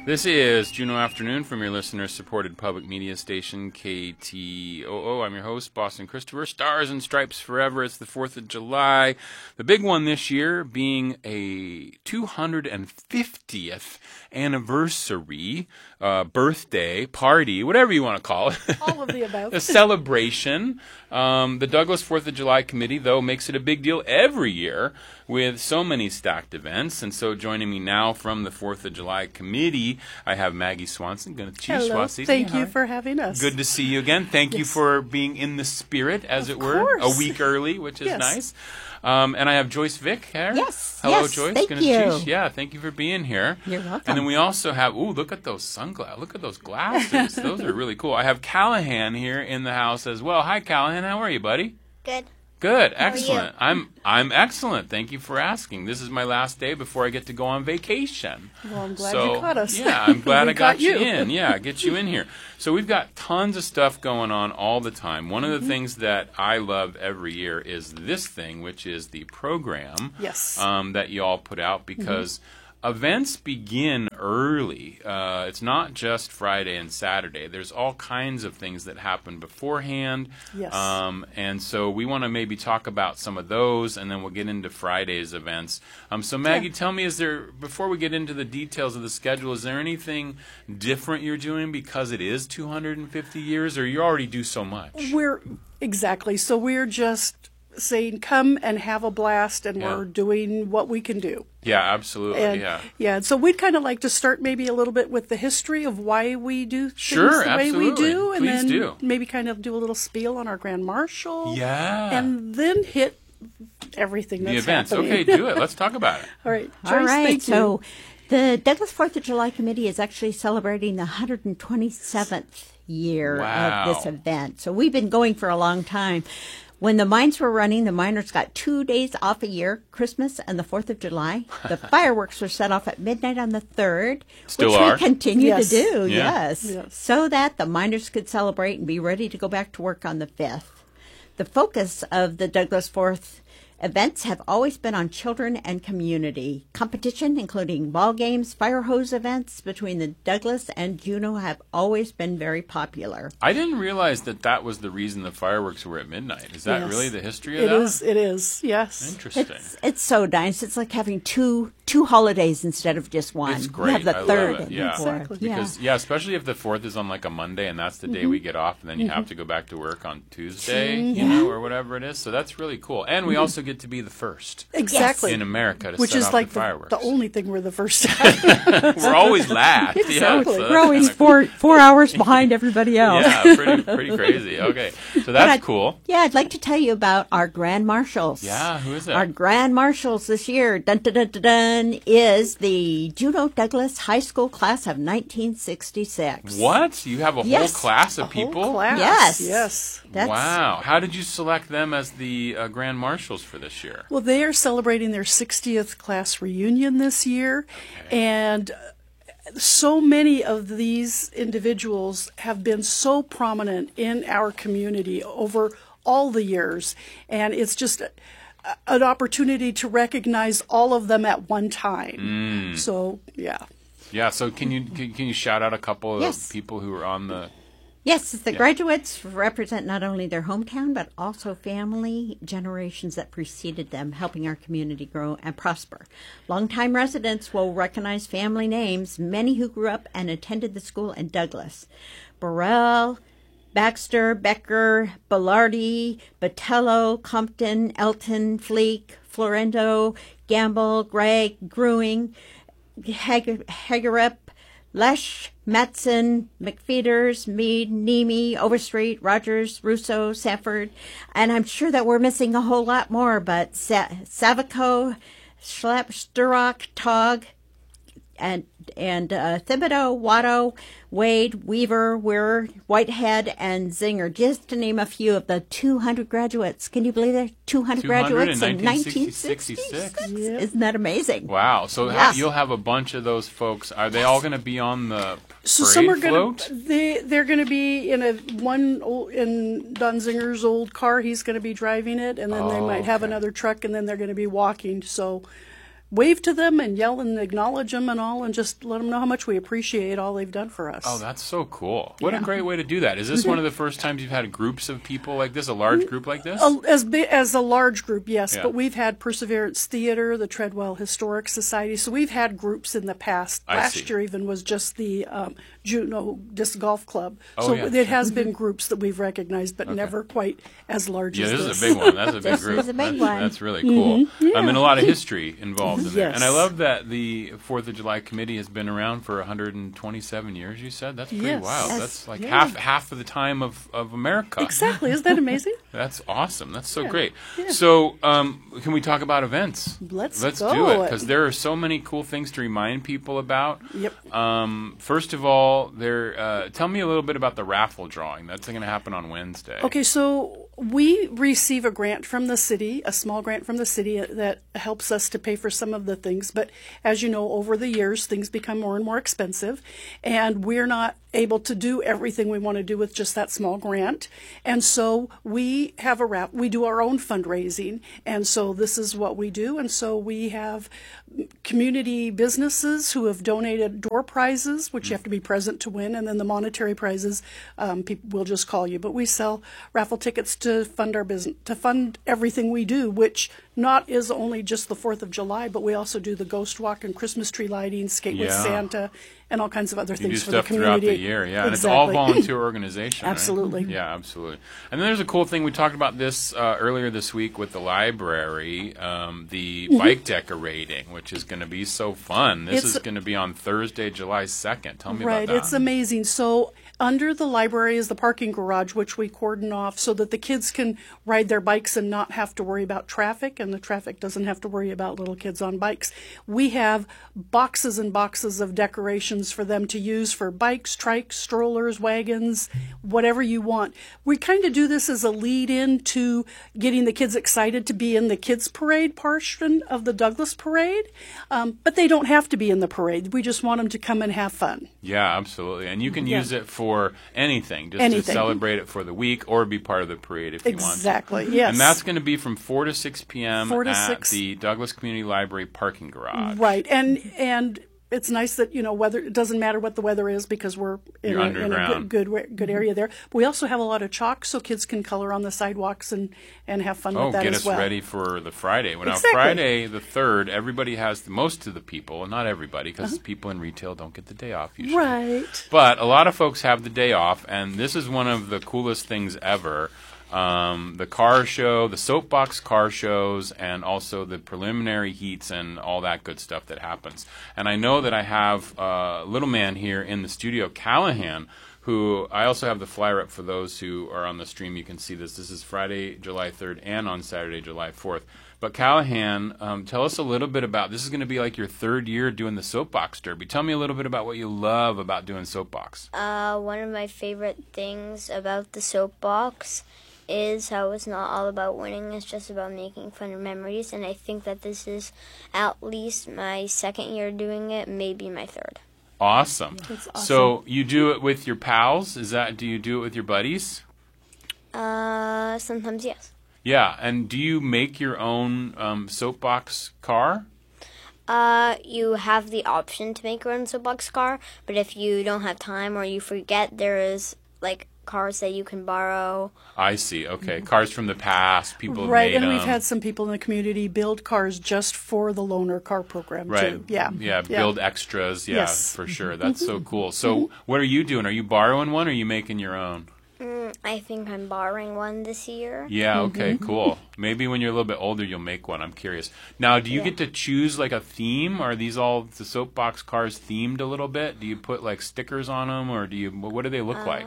This is Juneau Afternoon from your listener-supported public media station, KTOO. I'm your host, Boston Christopher. Stars and Stripes Forever. It's the 4th of July. The big one this year being a 250th anniversary, birthday, party, whatever you want to call it. All of the above. A celebration. The Douglas 4th of July Committee, though, makes it a big deal every year with so many stacked events. And so joining me now from the 4th of July Committee, I have Maggie Swanson. Hello. Thank you for having us. Good to see you again. Thank you for being in the spirit, as it were, a week early, which is nice. And I have Joyce Vick here. Yes. Hello, yes, Joyce. Thank you. Yeah, thank you for being here. You're welcome. And then we also have, look at those sunglasses. Look at those glasses. Those are really cool. I have Callahan here in the house as well. Hi, Callahan. How are you, buddy? Good. Good, excellent. I'm excellent. Thank you for asking. This is my last day before I get to go on vacation. Well, I'm glad you caught us. Yeah, I'm glad I got you you in. Yeah, get you in here. So we've got tons of stuff going on all the time. One of the things that I love every year is this thing, which is the program that you all put out, because events begin early. It's not just Friday and Saturday. There's all kinds of things that happen beforehand. Yes. And so we want to maybe talk about some of those, and then we'll get into Friday's events. So Maggie, tell me, before we get into the details of the schedule, is there anything different you're doing because it is 250 years, or you already do so much? So we're just saying come and have a blast, and we're doing what we can do. Yeah, absolutely. And so we'd kind of like to start maybe a little bit with the history of why we do things the way we do, and maybe kind of do a little spiel on our Grand Marshal. Yeah. And then hit everything that's the events. happening. Okay, do it. Let's talk about it. All right. Joyce, All right. thank you. So the Douglas 4th of July Committee is actually celebrating the 127th year of this event. So we've been going for a long time. When the mines were running, the miners got 2 days off a year, Christmas and the 4th of July. The fireworks were set off at midnight on the 3rd, which we continue to do, yes, so that the miners could celebrate and be ready to go back to work on the 5th. The focus of the Douglas 4th events have always been on children and community. Competition, including ball games, fire hose events between the Douglas and Juneau, have always been very popular. I didn't realize that was the reason the fireworks were at midnight. Is that really the history of that? It is, yes. Interesting. It's so nice. It's like having two holidays instead of just one. It's great. You have the third. Love it. Yeah. Exactly. Because, especially if the 4th is on like a Monday and that's the day we get off, and then you have to go back to work on Tuesday, or whatever it is. So that's really cool. And we also get to be the first in America to set off the fireworks. The only thing we're the first time. We're always last. Exactly. We're always four hours behind everybody else. Yeah, pretty crazy. Okay, so that's cool. Yeah, I'd like to tell you about our Grand Marshals. Yeah, who is that? Our Grand Marshals this year, is the Juneau Douglas High School class of 1966. What? You have a whole class of people? Whole class. Yes. Wow. How did you select them as the Grand Marshals for this year? Well, they are celebrating their 60th class reunion this year, and so many of these individuals have been so prominent in our community over all the years, and it's just an opportunity to recognize all of them at one time. So, Yeah, so can you shout out a couple of people who are on the... Yes, the graduates represent not only their hometown, but also family generations that preceded them, helping our community grow and prosper. Longtime residents will recognize family names, many who grew up and attended the school in Douglas. Burrell, Baxter, Becker, Bellardi, Botello, Compton, Elton, Fleek, Florendo, Gamble, Gregg, Grewing, Hagerup, Lesh, Matson, McFeeters, Meade, Nemi, Overstreet, Rogers, Russo, Sanford, and I'm sure that we're missing a whole lot more, but Savico, Schlepp, Sturrock, Togg, and Thibodeau, Watto, Wade, Weaver, Weir, Whitehead, and Zinger, just to name a few of the 200 graduates. Can you believe there 200 graduates in 1966? Yep. Isn't that amazing? Wow. So you'll have a bunch of those folks. Are they all going to be on the some are float? They're going to be in in Don Zinger's old car. He's going to be driving it, and then they might have another truck, and then they're going to be walking. So wave to them and yell and acknowledge them and all, and just let them know how much we appreciate all they've done for us. Oh, that's so cool. What a great way to do that. Is this one of the first times you've had groups of people like this, a large group like this? As a large group, yes. Yeah. But we've had Perseverance Theater, the Treadwell Historic Society. So we've had groups in the past. Last year even was just the Juneau Disc Golf Club. So it has been groups that we've recognized, but never quite as large as this. Yeah, this is a big one. That's a big group. This is a big one. That's really cool. Yeah. I mean, a lot of history involved in Yes. it. And I love that the 4th of July committee has been around for 127 years, you said? That's pretty wild. That's like half of the time of America. Exactly. Isn't that amazing? That's awesome. That's so great. Yeah. So can we talk about events? Let's do it, because there are so many cool things to remind people about. Yep. First of all, tell me a little bit about the raffle drawing. That's going to happen on Wednesday. Okay, so we receive a grant from the city, a small grant from the city that helps us to pay for some of the things. But as you know, over the years, things become more and more expensive, and we're not able to do everything we want to do with just that small grant. And so we have we do our own fundraising, and so this is what we do. And so we have community businesses who have donated door prizes, which you have to be present to win, and then the monetary prizes, people will just call you. But we sell raffle tickets to fund our business, to fund everything we do, which not is only just the 4th of July, but we also do the Ghost Walk and Christmas tree lighting, Skate with Santa, and all kinds of other things for the community. You do stuff throughout the year, yeah. Exactly. And it's all volunteer organization, Absolutely. Right? Yeah, absolutely. And then there's a cool thing. We talked about this earlier this week with the library, the bike decorating, which is going to be so fun. This is going to be on Thursday, July 2nd. Tell me about that. Right, it's amazing. So under the library is the parking garage, which we cordon off so that the kids can ride their bikes and not have to worry about traffic, and the traffic doesn't have to worry about little kids on bikes. We have boxes and boxes of decorations for them to use for bikes, trikes, strollers, wagons, whatever you want. We kind of do this as a lead-in to getting the kids excited to be in the kids' parade portion of the Douglas Parade, but they don't have to be in the parade. We just want them to come and have fun. Yeah, absolutely. And you can use it for anything, just to celebrate it for the week or be part of the parade if you want to. Exactly, yes. And that's going to be from 4 to 6 p.m. at the Douglas Community Library parking garage. Right, and it's nice that, weather, it doesn't matter what the weather is because we're in a good area there. But we also have a lot of chalk so kids can color on the sidewalks and have fun with that as well. Get us ready for the Friday. Now, Friday the 3rd, everybody has, most of the people, not everybody, because people in retail don't get the day off usually. Right. But a lot of folks have the day off, and this is one of the coolest things ever. The car show, the soapbox car shows, and also the preliminary heats and all that good stuff that happens. And I know that I have a little man here in the studio, Callahan, who I also have the flyer up for those who are on the stream. You can see this. This is Friday, July 3rd, and on Saturday, July 4th. But Callahan, tell us a little bit about, this is going to be like your 3rd year doing the Soapbox Derby. Tell me a little bit about what you love about doing Soapbox. One of my favorite things about the Soapbox is how it's not all about winning, it's just about making fun memories, and I think that this is at least my 2nd year doing it, maybe my 3rd. Awesome. That's awesome. So you do it with your pals? Do you do it with your buddies? Sometimes yes. Yeah, and do you make your own soapbox car? You have the option to make your own soapbox car, but if you don't have time or you forget, there is cars that you can borrow. I see. Okay. Cars from the past. People have right, made and them. we've had some people in the community build cars just for the loaner car program too. Yeah. Build extras. Yeah, for sure. That's so cool. So what are you doing? Are you borrowing one or are you making your own? I think I'm borrowing one this year. Yeah, okay, cool. Maybe when you're a little bit older you'll make one. I'm curious. Now, do you get to choose a theme? Are these all the soapbox cars themed a little bit? Do you put stickers on them or what do they look like?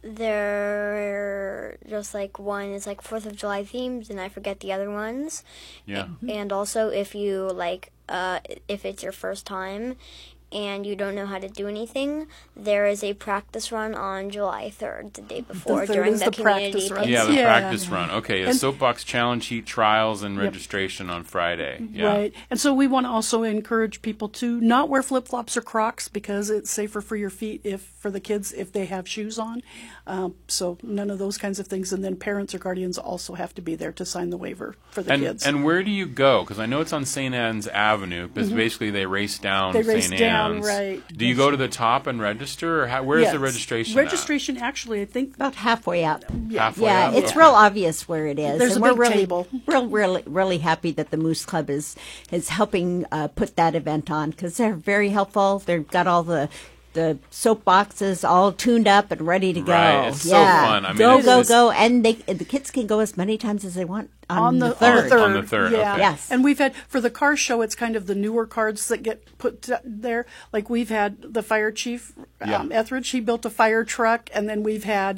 They're just one is 4th of July themed, and I forget the other ones. Yeah. And also, if you if it's your first time, and you don't know how to do anything, there is a practice run on July 3rd, the day before, during the community picnic. Yeah, the practice run. Okay, a Soapbox Challenge Heat trials and registration on Friday. Yeah. Right. And so we want to also encourage people to not wear flip-flops or Crocs because it's safer for your feet for the kids if they have shoes on. So none of those kinds of things. And then parents or guardians also have to be there to sign the waiver for the kids. And where do you go? Because I know it's on St. Anne's Avenue, because basically they race down St. Anne's. Right. Do you go to the top and register, or where's the registration Registration, actually, I think about halfway up. Halfway up? It's real obvious where it is. There's and a big we're table. really happy that the Moose Club is helping put that event on, because they're very helpful. They've got all the soap boxes all tuned up and ready to go. Right, it's so fun. I mean, go, and the kids can go as many times as they want on the 3rd. On the 3rd, yeah. okay. Yes. And we've had, for the car show, it's kind of the newer cards that get put there. Like we've had the fire chief, Etheridge, he built a fire truck, and then we've had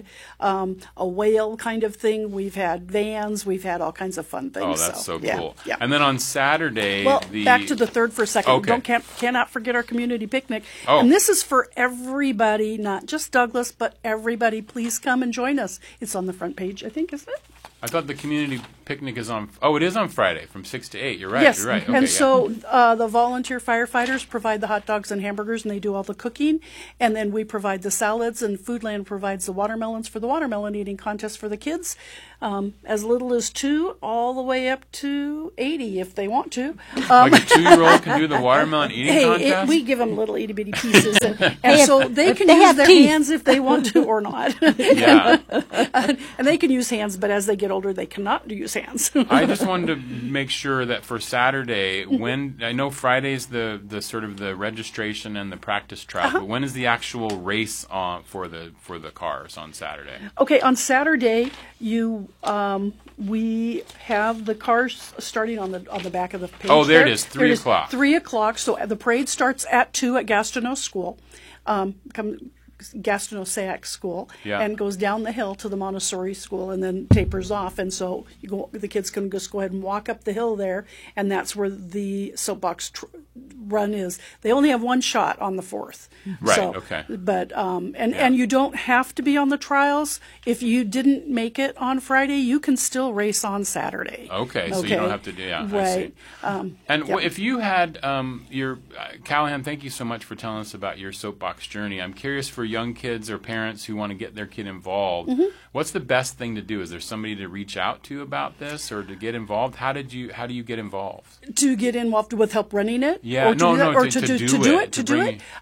a whale kind of thing. We've had vans. We've had all kinds of fun things. Oh, that's so yeah, cool. Yeah. And then on Saturday, well, back to the 3rd for a second. Okay. Cannot forget our community picnic. Oh. And this is for everybody, not just Douglas, but everybody. Please come and join us. It's on the front page, I think, isn't it? I thought the community picnic is on. Oh, it is on Friday from 6 to 8. You're right. Yes, You're right. Okay, and so the volunteer firefighters provide the hot dogs and hamburgers, and they do all the cooking. And then we provide the salads, and Foodland provides the watermelons for the watermelon eating contest for the kids, as little as 2, all the way up to 80 if they want to. Like a 2-year-old can do the watermelon eating contest? We give them little itty bitty pieces, and so they can use their hands if they want to or not. Yeah. And they can use hands, but as they get older, they cannot use hands. I just wanted to make sure that for Saturday, when I know Friday's the sort of the registration and the practice track, but when is the actual race on for the cars on Saturday? Okay, on Saturday, we have the cars starting on the back of the page. Oh, there it is, 3 o'clock. 3 o'clock. So the parade starts at 2 at Gastineau School. Gastineau SAC School, and goes down the hill to the Montessori School, and then tapers off. And so the kids can just go ahead and walk up the hill there, and that's where the soapbox run is. They only have one shot on the 4th. Right. So, okay. But and you don't have to be on the trials. If you didn't make it on Friday, you can still race on Saturday. Okay. So you don't have to do. Yeah. Right. I see. If you had your Callahan, thank you so much for telling us about your soapbox journey. I'm curious for young kids or parents who want to get their kid involved, what's the best thing to do? Is there somebody to reach out to about this or to get involved? How do you get involved? To get involved with help running it? Yeah, or to do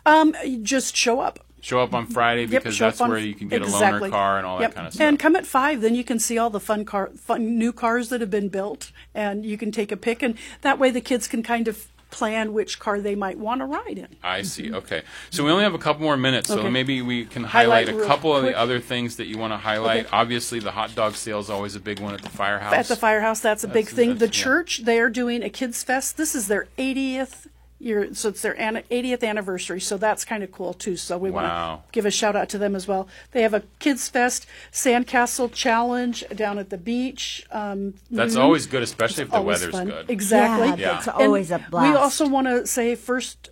it. Just show up. Show up on Friday because that's where you can get a loaner car and all that kind of stuff. And come at 5, then you can see all the fun new cars that have been built, and you can take a pick, and that way the kids can kind of plan which car they might want to ride in. I see. Okay. So we only have a couple more minutes, so maybe we can highlight a couple of the other things that you want to highlight. Okay. Obviously, the hot dog sale is always a big one at the firehouse. At the firehouse, that's a big thing. The church, they're doing a Kids Fest. This is their 80th year, so it's their 80th anniversary, so that's kind of cool too. So we want to give a shout out to them as well. They have a Kids Fest Sandcastle Challenge down at the beach. That's always good, especially if the weather's good. Exactly. Yeah, it's always a blast. We also want to say First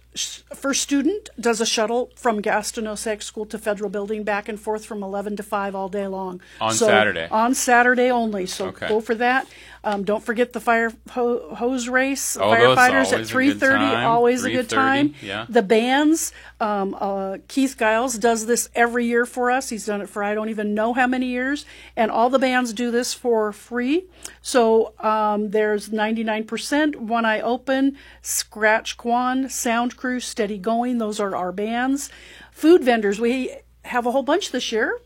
Student does a shuttle from Gastineau SAC School to Federal Building back and forth from 11 to 5 all day long. On Saturday? On Saturday only, so go for that. Don't forget the fire hose race. Firefighters at 3:30, always a good time. Yeah. The bands, Keith Giles does this every year for us. He's done it for I don't even know how many years, and all the bands do this for free. So there's 99%, One Eye Open, Scratch Quan, Sound Crew, Steady Going. Those are our bands. Food vendors, we have a whole bunch this year.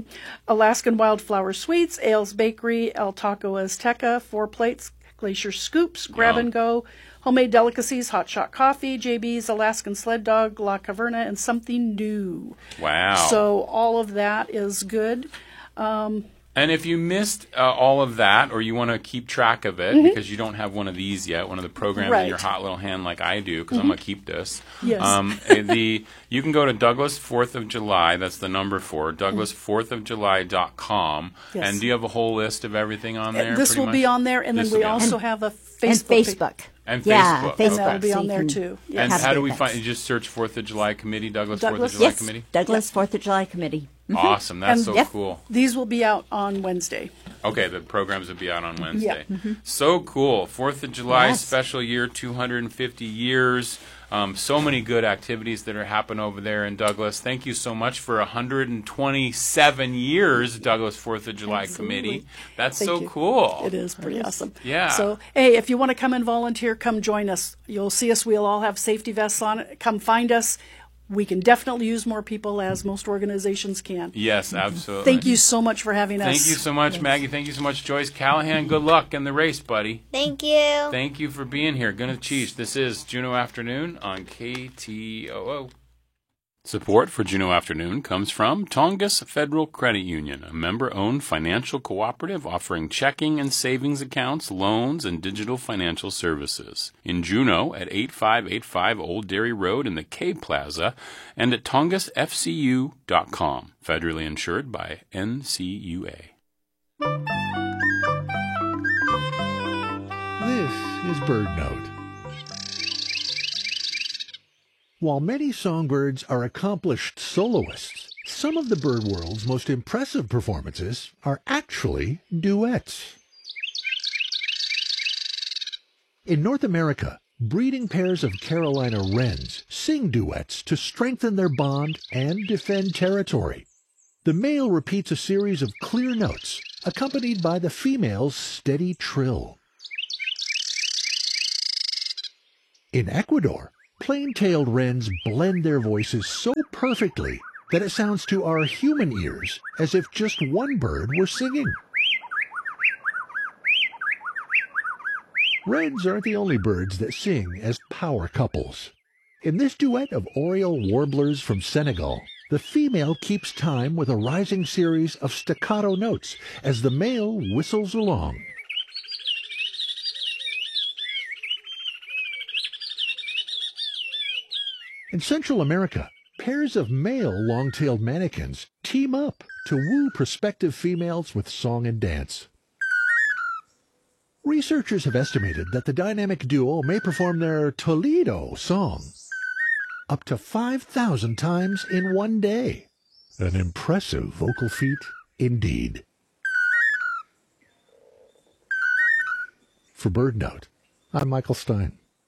Alaskan Wildflower Sweets, Ales Bakery, El Taco Azteca, 4 Plates, Glacier Scoops, Grab and Go, Homemade Delicacies, Hot Shot Coffee, JB's, Alaskan Sled Dog, La Caverna, and Something New. Wow. So all of that is good. And And if you missed all of that, or you want to keep track of it because you don't have one of these yet, one of the programs in your hot little hand like I do, because I'm going to keep this. Yes. You can go to Douglas 4th of July, that's the number 4, douglas4thofjuly.com. Yes. And do you have a whole list of everything on there? This will be on there, and then we also have a Facebook. And Facebook. And that will be on there too. Yes. And how do we find? You just search 4th of July Committee, Douglas 4th of July Committee. Douglas 4th of July Committee. Awesome, that's so cool. These will be out on Wednesday. Okay, the programs will be out on Wednesday. Yeah. So cool. 4th of July special year, 250 years. So many good activities that are happening over there in Douglas. Thank you so much for 127 years, Douglas 4th of July Committee. That's so cool. It is pretty awesome. Yeah. So, hey, if you want to come and volunteer, come join us. You'll see us. We'll all have safety vests on. Come find us. We can definitely use more people, as most organizations can. Yes, absolutely. Thank you so much for having us. Thank you so much, Maggie. Thank you so much, Joyce. Callahan, good luck in the race, buddy. Thank you. Thank you for being here. Gonna cheese. This is Juneau Afternoon on KTOO. Support for Juneau Afternoon comes from Tongass Federal Credit Union, a member-owned financial cooperative offering checking and savings accounts, loans, and digital financial services. In Juneau at 8585 Old Dairy Road in the K Plaza and at tongassfcu.com. Federally insured by NCUA. This is BirdNote. While many songbirds are accomplished soloists, some of the bird world's most impressive performances are actually duets. In North America, breeding pairs of Carolina wrens sing duets to strengthen their bond and defend territory. The male repeats a series of clear notes, accompanied by the female's steady trill. In Ecuador, plain-tailed wrens blend their voices so perfectly that it sounds to our human ears as if just one bird were singing. Wrens aren't the only birds that sing as power couples. In this duet of oriole warblers from Senegal, the female keeps time with a rising series of staccato notes as the male whistles along. In Central America, pairs of male long-tailed manakins team up to woo prospective females with song and dance. Researchers have estimated that the dynamic duo may perform their Toledo song up to 5,000 times in one day. An impressive vocal feat indeed. For BirdNote, I'm Michael Stein.